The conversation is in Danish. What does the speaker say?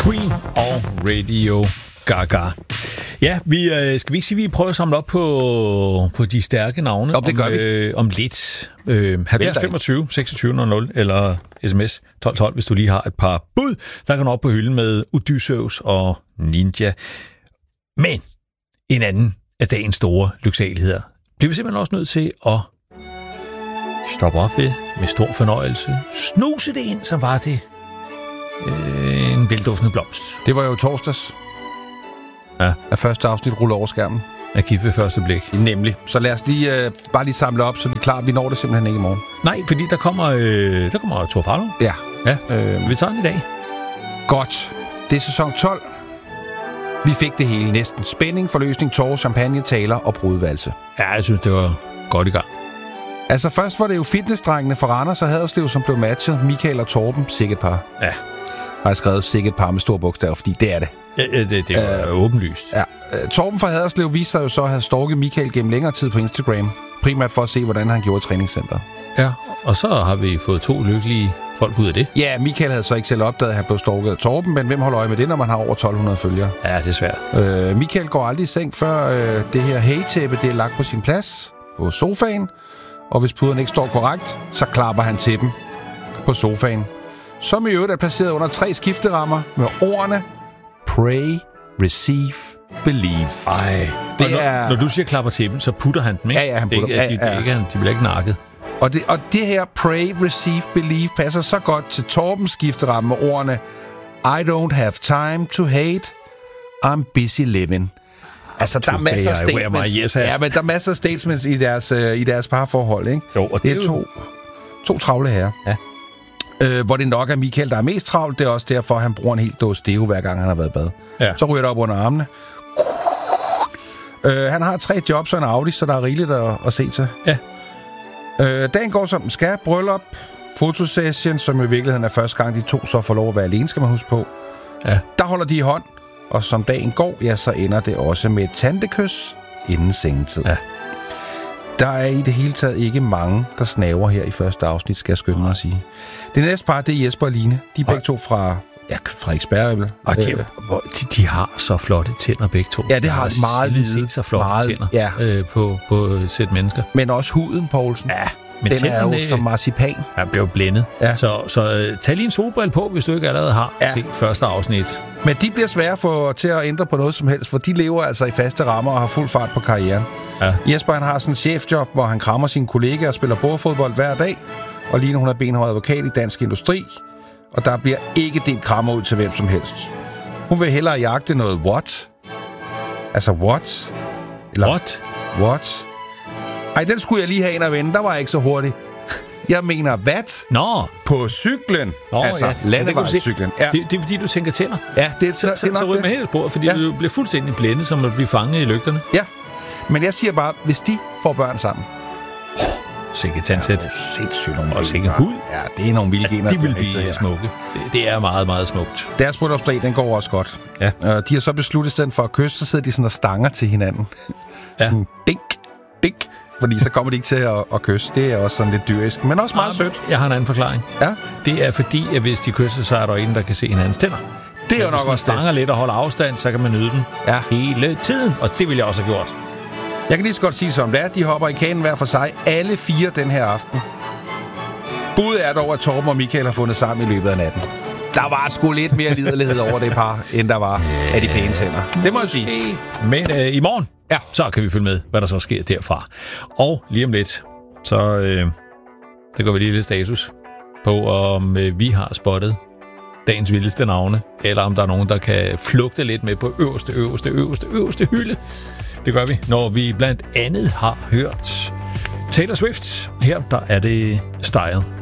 Queen og Radio Gaga. Ja, skal vi ikke sige, at vi prøver at samle op på de stærke navne det gør vi. Om lidt. 70 25 26 00 eller sms 1212, hvis du lige har et par bud, der kan op på hylden med Odysseus og Ninja. Men en anden af dagens store lyksaligheder bliver vi simpelthen også nødt til at stoppe op ved med stor fornøjelse. Snuse det ind, som var det en velduftende blomst. Det var jo torsdags. Ja. Af første afsnit ruller over skærmen. Af gift ved første blik. Nemlig. Så lad os bare lige samle op, så vi er klar. Vi når det simpelthen ikke i morgen. Nej, fordi der kommer Thor Farlov. Ja. Vi tager den i dag. Godt. Det er sæson 12. Vi fik det hele næsten. Spænding, forløsning, tårer, champagne, taler og brudvalse. Ja, jeg synes, det var godt i gang. Altså først var det jo fitnessdrengene fra Randers og Haderslev, som blev matchet. Michael og Torben, sikkert par. Ja. Har jeg skrevet sikkert par med store bogstaver, fordi det er det. Ja, det er åbenlyst. Ja. Torben fra Haderslev viste sig jo så at have stalket Michael gennem længere tid på Instagram. Primært for at se, hvordan han gjorde træningscenteret. Ja, og så har vi fået 2 lykkelige folk ud af det. Ja, Michael havde så ikke selv opdaget, at han blev stalket af Torben, men hvem holder øje med det, når man har over 1200 følgere? Ja, det er svært. Michael går aldrig i seng, før det her haytæppe, det er lagt på sin plads på sofaen. Og hvis puderne ikke står korrekt, så klapper han til dem på sofaen. Som i øvrigt er placeret under 3 skifterammer med ordene Pray, Receive, Believe. Ej, når du siger klapper til dem, så putter han dem, ikke? Ja, han putter dem. De bliver ikke nakket. Og det her Pray, Receive, Believe passer så godt til Torbens skifteramme med ordene I don't have time to hate, I'm busy living. Altså, der er masser af statements. Ja, men der er masser af statements i deres parforhold, ikke? Jo, og det er to travle herrer. Ja. Hvor det nok er Michael, der er mest travlt. Det er også derfor, han bruger en helt dåse deo, hver gang han har været i bad. Ja. Så ryger det op under armene. Han har 3 jobs og en Audi, så der er rigeligt at se til. Ja. Dagen går som den skal. Bryllup, fotosession, som i virkeligheden er første gang, de 2 så får lov at være alene, skal man huske på. Ja. Der holder de i hånd. Og som dagen går, ja, så ender det også med et tantekys inden sengetid. Ja. Der er i det hele taget ikke mange, der snaver her i første afsnit, skal jeg skynde mig at sige. Det næste par, det er Jesper og Line. De er begge to fra Frederiksberg. Og de har så flotte tænder, begge to. Ja, det har de meget hvide. Så flotte tænder på et sæt mennesker. Men også huden, Poulsen. Ja. Men den er jo som marcipan. Jeg blev blændet. Ja. Så tag lige en solbrille på, hvis du ikke allerede har set første afsnit. Men de bliver svære til at ændre på noget som helst, for de lever altså i faste rammer og har fuld fart på karrieren. Ja. Jesper han har sådan en chefjob, hvor han krammer sine kollegaer og spiller bordfodbold hver dag. Og Line, hun er benhård advokat i Dansk Industri. Og der bliver ikke delt krammer ud til hvem som helst. Hun vil hellere jagte noget what? Altså what? Eller what? Ej, den skulle jeg lige have ind og vende. Der var jeg ikke så hurtig. Jeg mener, hvad? På cyklen. Altså, landevejscyklen. Ja. Det er fordi, du tænker tænder. Ja, det er så ryger man helt et spor, fordi du bliver fuldstændig blændet, som at blive fanget i lygterne. Ja, men jeg siger bare, hvis de får børn sammen. Sikkert tandsæt. Ja, sindssygt nogle og sikkert hud. Ja, det er nogle vilde gener. De vil blive smukke. Det er meget, meget smukt. Deres bryllupsdag, den går også godt. Ja. De har så besluttet, stedet for at kysse, så sidder de sådan og stanger til hinanden. Ja. Dink, dink. Fordi så kommer de ikke til at kysse. Det er også sådan lidt dyrisk, men også meget sødt. Jeg har en anden forklaring. Ja? Det er fordi, at hvis de kysser, så er der en, der kan se hinandens tænder. Det er jo nok også det. Hvis man stanger lidt og holder afstand, så kan man nyde den hele tiden. Og det vil jeg også have gjort. Jeg kan lige så godt sige som det er. De hopper i kanen hver for sig. Alle 4 den her aften. Budet er dog, at Torben og Michael har fundet sammen i løbet af natten. Der var sgu lidt mere liderlighed over det par, end der var af de pæne tænder. Det må jeg sige. Men i morgen, så kan vi følge med, hvad der så sker derfra. Og lige om lidt, så går vi lige lidt status på, om vi har spottet dagens vildeste navne, eller om der er nogen, der kan flugte lidt med på øverste hylde. Det gør vi, når vi blandt andet har hørt Taylor Swift. Her der er det Style